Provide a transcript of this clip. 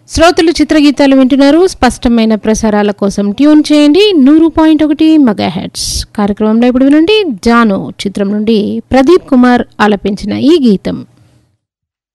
శ్రోతలు చిత్రగీతాలు వింటున్నారు. స్పష్టమైన ప్రసారాల కోసం ట్యూన్ చేయండి 100.1 మెగాహెర్ట్జ్. కార్యక్రమంలో ఇప్పుడు వినండి జాను చిత్రం నుండి ప్రదీప్ కుమార్ ఆలపించిన ఈ గీతం.